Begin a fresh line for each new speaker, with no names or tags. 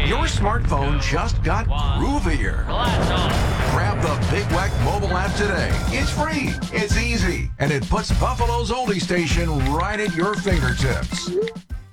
Your smartphone just got groovier. Grab the Big Weck mobile app today. It's free, it's easy, and it puts Buffalo's oldie station right at your fingertips.